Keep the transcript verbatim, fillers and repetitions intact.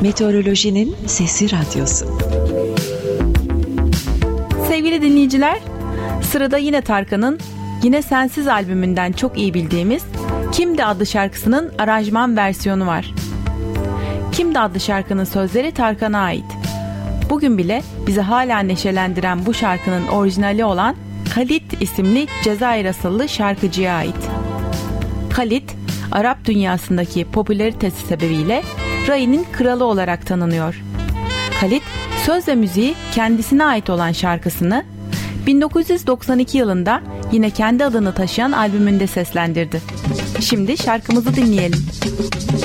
Meteorolojinin Sesi Radyosu. Sevgili dinleyiciler, sırada yine Tarkan'ın Yine Sensiz albümünden çok iyi bildiğimiz Kimdi adlı şarkısının aranjman versiyonu var. Kimdi adlı şarkının sözleri Tarkan'a ait. Bugün bile bizi hala neşelendiren bu şarkının orijinali olan Halit isimli Cezayir asıllı şarkıcıya ait. Halit, Arap dünyasındaki popülaritesi sebebiyle Ray'nin kralı olarak tanınıyor. Halit, söz ve müziği kendisine ait olan şarkısını bin dokuz yüz doksan iki yılında yine kendi adını taşıyan albümünde seslendirdi. Şimdi şarkımızı dinleyelim.